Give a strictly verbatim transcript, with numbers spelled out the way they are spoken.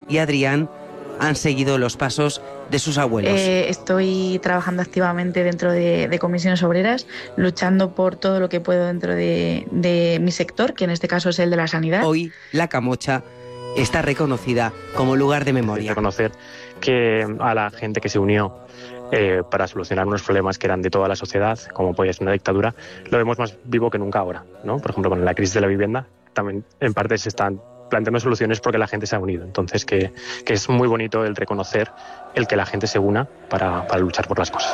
y Adrián han seguido los pasos de sus abuelos. Eh, estoy trabajando activamente dentro de, de comisiones obreras, luchando por todo lo que puedo dentro de, de mi sector, que en este caso es el de la sanidad. Hoy La Camocha está reconocida como lugar de memoria. Reconocer que a la gente que se unió eh, para solucionar unos problemas que eran de toda la sociedad, como podía ser una dictadura, lo vemos más vivo que nunca ahora, ¿no? Por ejemplo, con la crisis de la vivienda, también en parte se están planteando soluciones porque la gente se ha unido. Entonces, que, que es muy bonito el reconocer el que la gente se una para, para luchar por las cosas.